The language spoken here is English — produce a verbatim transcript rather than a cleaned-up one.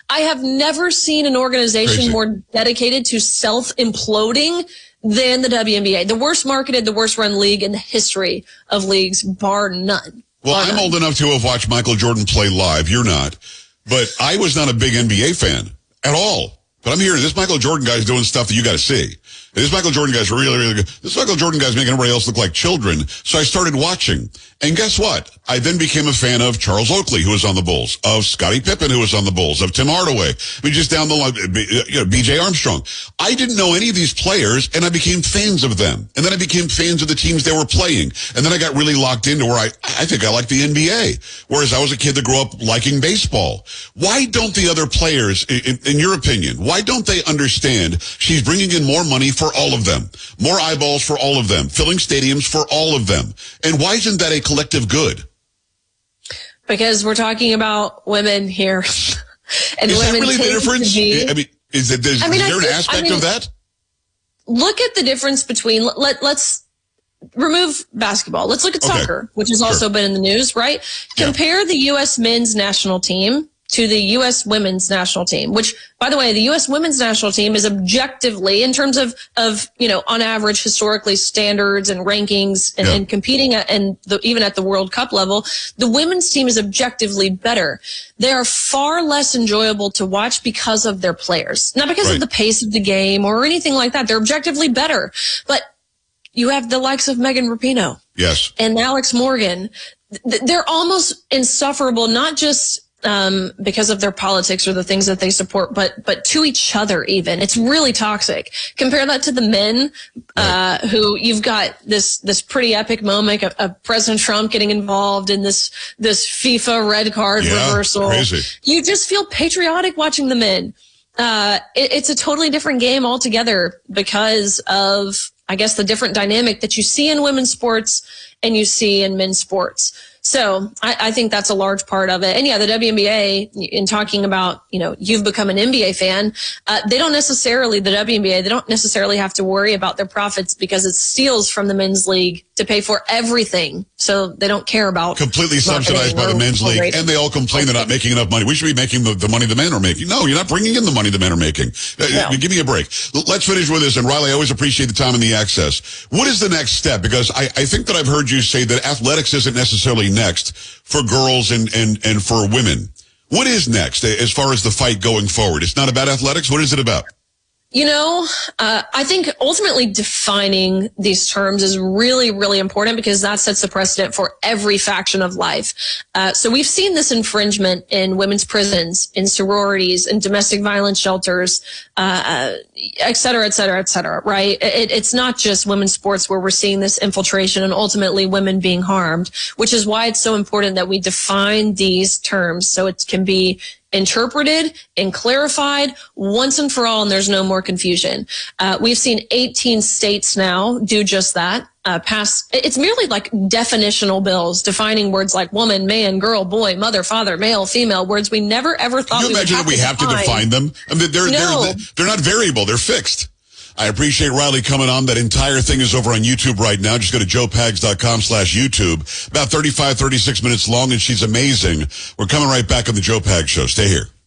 I have never seen an organization Crazy. more dedicated to self-imploding than the W N B A. The worst marketed, the worst run league in the history of leagues, bar none. Well, bar I'm none. old enough to have watched Michael Jordan play live. You're not. But I was not a big N B A fan at all. But I'm hearing this Michael Jordan guy's doing stuff that you got to see. This Michael Jordan guy's really, really good. This Michael Jordan guy's making everybody else look like children. So I started watching. And guess what? I then became a fan of Charles Oakley, who was on the Bulls, of Scottie Pippen, who was on the Bulls, of Tim Hardaway. I mean, just down the line, you know, B J Armstrong. I didn't know any of these players, and I became fans of them. And then I became fans of the teams they were playing. And then I got really locked into where I, I think I like the N B A. Whereas I was a kid that grew up liking baseball. Why don't the other players, in, in your opinion, why don't they understand she's bringing in more money for all of them, more eyeballs for all of them, filling stadiums for all of them? And why isn't that a collective good? Because we're talking about women here. And is that women really the difference? Be, I mean, is, it, is, I mean, is there I an think, aspect I mean, of that? Look at the difference between, let, let's remove basketball. Let's look at Okay. soccer, which has also Sure. been in the news, right? Yeah. Compare the U S men's national team to the U S women's national team, which, by the way, the U S women's national team is objectively, in terms of, of you know, on average, historically standards and rankings and, Yeah. and competing at, and the, even at the World Cup level, the women's team is objectively better. They are far less enjoyable to watch because of their players, not because Right. of the pace of the game or anything like that. They're objectively better, but you have the likes of Megan Rapinoe Yes. and Alex Morgan. Th- They're almost insufferable, not just um, because of their politics or the things that they support, but but to each other even. It's really toxic. Compare that to the men, uh, who you've got this this pretty epic moment of, of President Trump getting involved in this this FIFA red card Yeah, reversal. crazy. You just feel patriotic watching the men. Uh, it, it's a totally different game altogether because of, I guess, the different dynamic that you see in women's sports and you see in men's sports. So I, I think that's a large part of it. And yeah, the W N B A, in talking about, you know, you've become an N B A fan, uh, they don't necessarily, the W N B A, they don't necessarily have to worry about their profits because it steals from the men's league to pay for everything. So they don't care about Completely subsidized by the men's league, and they all complain they're not making enough money. We should be making the, the money the men are making. No, you're not bringing in the money the men are making. Uh, No. Give me a break. L- Let's finish with this. And Riley, I always appreciate the time and the access. What is the next step? Because I, I think that I've heard you say that athletics isn't necessarily next for girls and, and, and for women. What is next as far as the fight going forward? It's not about athletics. What is it about? You know, uh, I think ultimately defining these terms is really, really important because that sets the precedent for every faction of life. Uh, so we've seen this infringement in women's prisons, in sororities, in domestic violence shelters, uh, et cetera, et cetera, et cetera, right? It, it's not just women's sports where we're seeing this infiltration and ultimately women being harmed, which is why it's so important that we define these terms so it can be interpreted and clarified once and for all, and there's no more confusion. Uh, we've seen eighteen states now do just that. Uh, pass. It's merely like definitional bills defining words like woman, man, girl, boy, mother, father, male, female, words we never ever thought Can you we would imagine have that we to have to define. define them? I mean, they're, No. they're, they're not variable. They're fixed. I appreciate Riley coming on. That entire thing is over on YouTube right now. Just go to joe pags dot com slash YouTube. About thirty-five, thirty-six minutes long, and she's amazing. We're coming right back on the Joe Pags Show. Stay here.